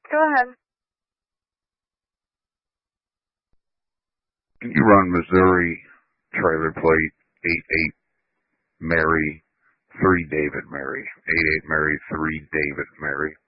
Go ahead. You run Missouri trailer plate 88 Mary 3 David Mary 88 Mary 3 David Mary.